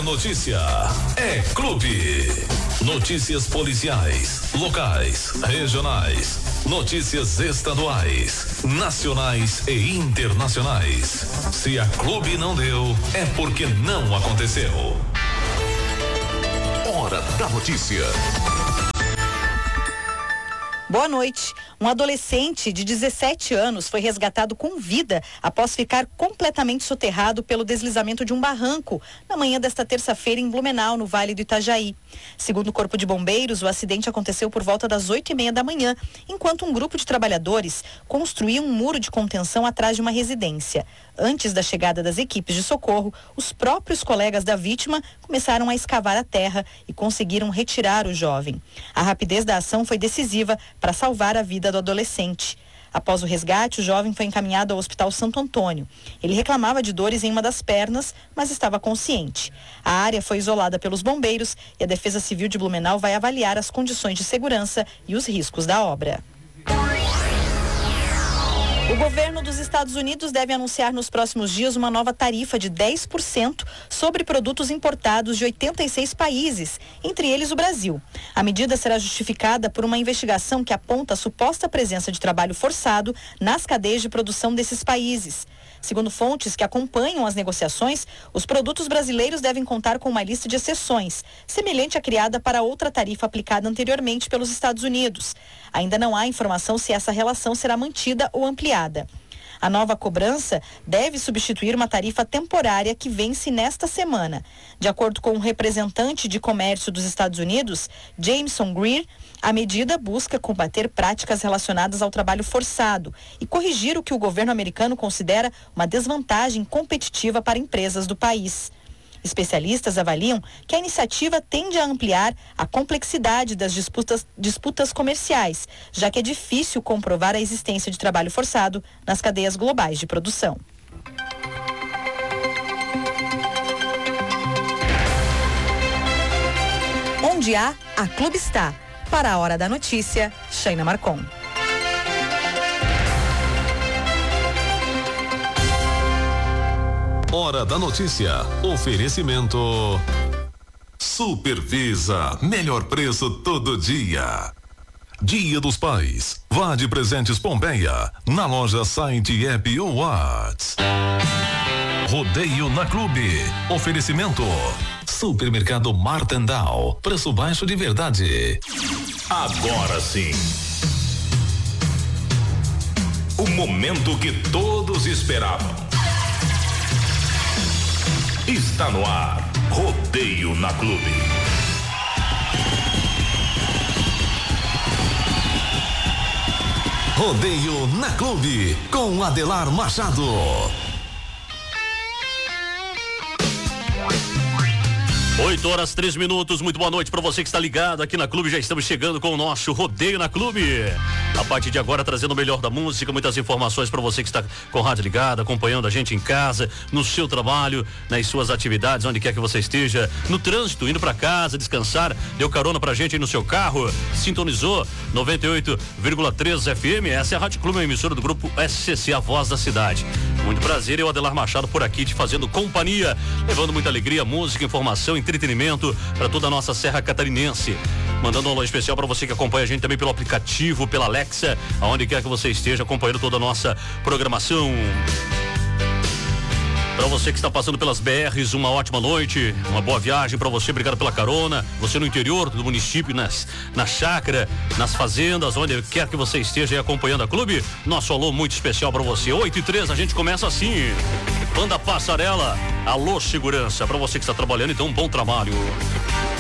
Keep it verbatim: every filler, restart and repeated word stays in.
notícia, é clube. Notícias policiais, locais, regionais, notícias estaduais, nacionais e internacionais. Se a Clube não deu, é porque não aconteceu. Hora da notícia. Boa noite. Um adolescente de dezessete anos foi resgatado com vida após ficar completamente soterrado pelo deslizamento de um barranco na manhã desta terça-feira em Blumenau, no Vale do Itajaí. Segundo o Corpo de Bombeiros, o acidente aconteceu por volta das oito e meia da manhã, enquanto um grupo de trabalhadores construía um muro de contenção atrás de uma residência. Antes da chegada das equipes de socorro, os próprios colegas da vítima começaram a escavar a terra e conseguiram retirar o jovem. A rapidez da ação foi decisiva para salvar a vida do adolescente. Após o resgate, o jovem foi encaminhado ao Hospital Santo Antônio. Ele reclamava de dores em uma das pernas, mas estava consciente. A área foi isolada pelos bombeiros e a Defesa Civil de Blumenau vai avaliar as condições de segurança e os riscos da obra. O governo dos Estados Unidos deve anunciar nos próximos dias uma nova tarifa de dez por cento sobre produtos importados de oitenta e seis países, entre eles o Brasil. A medida será justificada por uma investigação que aponta a suposta presença de trabalho forçado nas cadeias de produção desses países. Segundo fontes que acompanham as negociações, os produtos brasileiros devem contar com uma lista de exceções, semelhante à criada para outra tarifa aplicada anteriormente pelos Estados Unidos. Ainda não há informação se essa relação será mantida ou ampliada. A nova cobrança deve substituir uma tarifa temporária que vence nesta semana. De acordo com um representante de comércio dos Estados Unidos, Jameson Greer, a medida busca combater práticas relacionadas ao trabalho forçado e corrigir o que o governo americano considera uma desvantagem competitiva para empresas do país. Especialistas avaliam que a iniciativa tende a ampliar a complexidade das disputas, disputas comerciais, já que é difícil comprovar a existência de trabalho forçado nas cadeias globais de produção. Onde há, a Clube está. Para a Hora da Notícia, Shaina Marcon. Hora da Notícia. Oferecimento Supervisa, melhor preço todo dia. Dia dos Pais. Vá de Presentes Pompeia, na loja, site, app ou Whats. Rodeio na Clube. Oferecimento Supermercado Martendal, preço baixo de verdade. Agora sim. O momento que todos esperavam. Está no ar, Rodeio na Clube. Rodeio na Clube, com Adelar Machado. oito horas, três minutos, muito boa noite para você que está ligado aqui na Clube. Já estamos chegando com o nosso Rodeio na Clube. A partir de agora, trazendo o melhor da música, muitas informações para você que está com o rádio ligado, acompanhando a gente em casa, no seu trabalho, nas suas atividades, onde quer que você esteja, no trânsito, indo para casa, descansar, deu carona pra gente aí no seu carro, sintonizou noventa e oito vírgula três F M. Essa é a Rádio Clube, uma emissora do grupo S C C, a voz da cidade. Muito prazer, eu, Adelar Machado, por aqui te fazendo companhia, levando muita alegria, música, informação, entretenimento para toda a nossa Serra Catarinense. Mandando um alô especial para você que acompanha a gente também pelo aplicativo, pela Alexa, aonde quer que você esteja acompanhando toda a nossa programação. Para você que está passando pelas B Rs, uma ótima noite, uma boa viagem para você, obrigado pela carona. Você no interior do município, nas, na chácara, nas fazendas, onde quer que você esteja aí acompanhando a Clube, nosso alô muito especial para você. oito e três, a gente começa assim. Banda Passarela, alô segurança, para você que está trabalhando, então um bom trabalho.